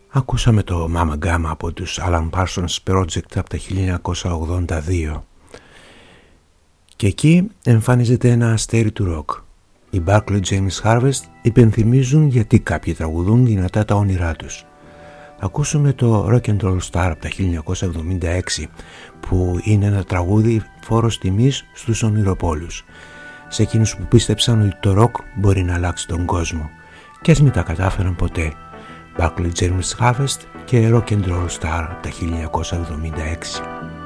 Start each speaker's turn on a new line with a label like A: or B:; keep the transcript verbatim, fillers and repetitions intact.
A: Ακούσαμε το Mama Gamma από τους Alan Parsons Project από το χίλια εννιακόσια ογδόντα δύο και εκεί εμφανίζεται ένα αστέρι του ροκ. Οι Barclay James Harvest υπενθυμίζουν γιατί κάποιοι τραγουδούν δυνατά τα όνειρά τους. Ακούσουμε το Rock and Roll Star από το χίλια εννιακόσια εβδομήντα έξι που είναι ένα τραγούδι φόρος τιμής στους ονειροπόλους, σε εκείνους που πίστεψαν ότι το ροκ μπορεί να αλλάξει τον κόσμο και ας μην τα κατάφεραν ποτέ. Barclay James Harvest και Rock and Roll Star τα χίλια εννιακόσια εβδομήντα έξι.